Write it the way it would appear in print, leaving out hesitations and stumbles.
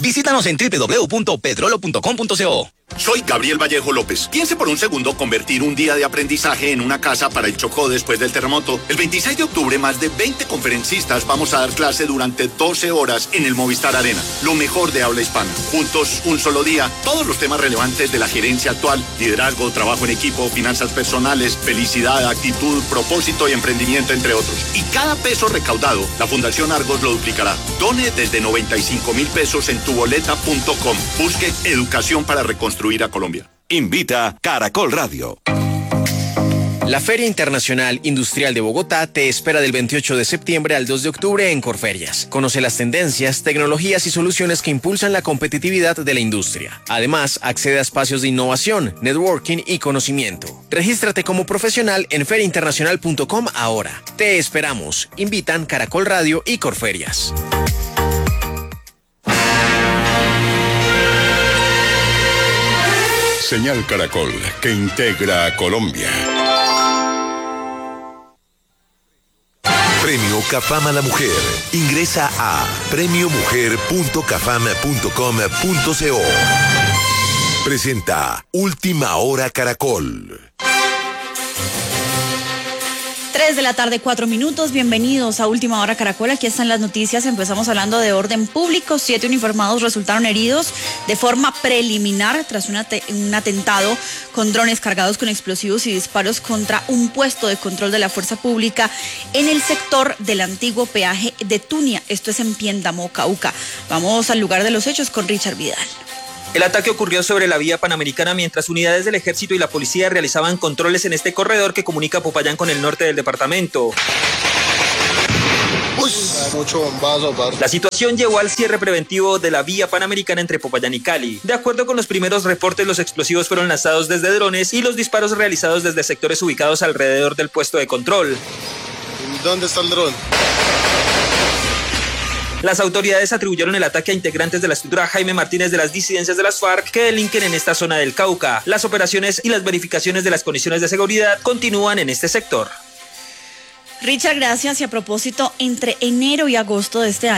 Visítanos en www.petrolo.com.co. Soy Gabriel Vallejo López. Piense por un segundo convertir un día de aprendizaje en una casa para el Chocó después del terremoto. El 26 de octubre, más de 20 conferencistas vamos a dar clase durante 12 horas en el Movistar Arena. Lo mejor de habla hispana. Juntos, un solo día, todos los temas relevantes de la gerencia actual: liderazgo, trabajo en equipo, finanzas personales, felicidad, actitud, propósito y emprendimiento, entre otros. Y cada peso recaudado, la Fundación Argos lo duplicará. Done desde 95.000 pesos en tuboleta.com. Busque educación para reconstruir a Colombia. Invita Caracol Radio. La Feria Internacional Industrial de Bogotá te espera del 28 de septiembre al 2 de octubre en Corferias. Conoce las tendencias, tecnologías y soluciones que impulsan la competitividad de la industria. Además, accede a espacios de innovación, networking y conocimiento. Regístrate como profesional en feriainternacional.com ahora. Te esperamos. Invitan Caracol Radio y Corferias. Señal Caracol, que integra a Colombia. Premio Cafam a la Mujer. Ingresa a premiomujer.cafam.com.co. Presenta Última Hora Caracol. 3 de la tarde, 4 minutos. Bienvenidos a Última Hora Caracol. Aquí están las noticias. Empezamos hablando de orden público. 7 uniformados resultaron heridos de forma preliminar tras un atentado con drones cargados con explosivos y disparos contra un puesto de control de la fuerza pública en el sector del antiguo peaje de Tunia. Esto es en Piendamó, Cauca. Vamos al lugar de los hechos con Richard Vidal. El ataque ocurrió sobre la vía Panamericana mientras unidades del Ejército y la Policía realizaban controles en este corredor que comunica Popayán con el norte del departamento. Mucho bombazo, parce. La situación llevó al cierre preventivo de la vía Panamericana entre Popayán y Cali. De acuerdo con los primeros reportes, los explosivos fueron lanzados desde drones y los disparos realizados desde sectores ubicados alrededor del puesto de control. ¿Dónde está el dron? Las autoridades atribuyeron el ataque a integrantes de la estructura Jaime Martínez de las disidencias de las FARC que delinquen en esta zona del Cauca. Las operaciones y las verificaciones de las condiciones de seguridad continúan en este sector. Richard, gracias. Y a propósito, entre enero y agosto de este año,